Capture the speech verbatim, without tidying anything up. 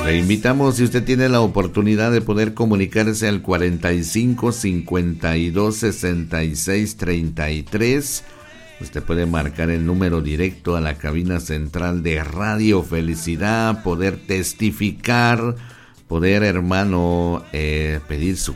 Le invitamos, si usted tiene la oportunidad de poder comunicarse al cuarenta y cinco, cincuenta y dos, sesenta y seis, treinta y tres. Usted puede marcar el número directo a la cabina central de Radio Felicidad, poder testificar, poder, hermano, eh, pedir su